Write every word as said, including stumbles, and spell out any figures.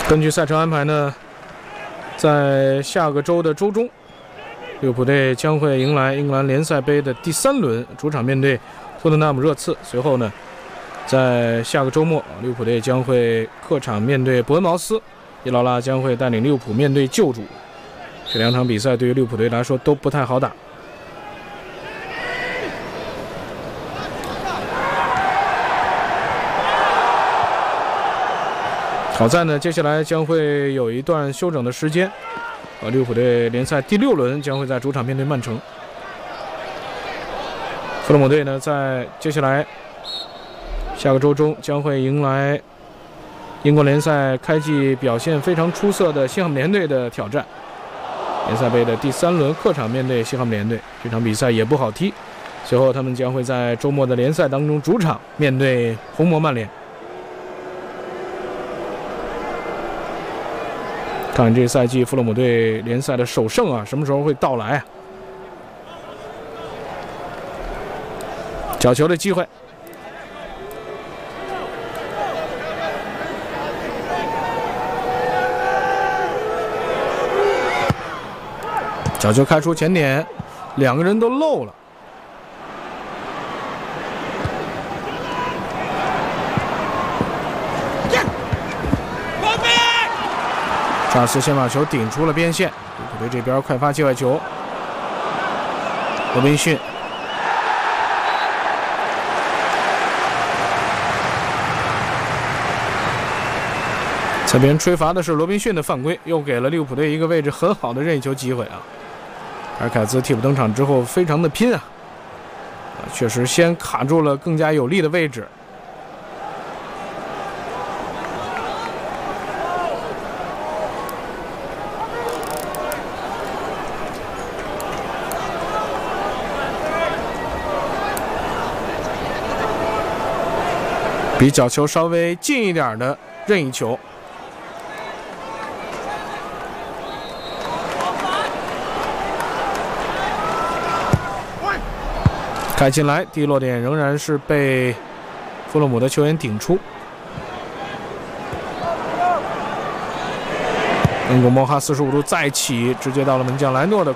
根据赛程安排呢，在下个周的周中，利物浦队将会迎来英格兰联赛杯的第三轮，主场面对托特纳姆热刺。随后呢，在下个周末，利物浦队将会客场面对伯恩茅斯，伊劳拉将会带领利物浦面对旧主。这两场比赛对于利物浦队来说都不太好打。好在呢，接下来将会有一段休整的时间。呃，利物浦队联赛第六轮将会在主场面对曼城。弗洛姆队呢，在接下来下个周中将会迎来英国联赛开季表现非常出色的西汉姆联队的挑战。联赛杯的第三轮客场面对西汉姆联队，这场比赛也不好踢。随后他们将会在周末的联赛当中主场面对红魔曼联。看这赛季弗洛姆队联赛的首胜啊，什么时候会到来啊？角球的机会，角球开出前点，两个人都漏了。查尔斯先把球顶出了边线，利物浦队这边快发界外球，罗宾逊，这边吹罚的是罗宾逊的犯规，又给了利物浦队一个位置很好的任意球机会啊！阿尔凯兹替补登场之后非常的拼啊，啊，确实先卡住了更加有利的位置。比角球稍微近一点的任意球，开进来，第一落点仍然是被弗洛姆的球员顶出。恩古莫哈四十五度再起，直接到了门将莱诺的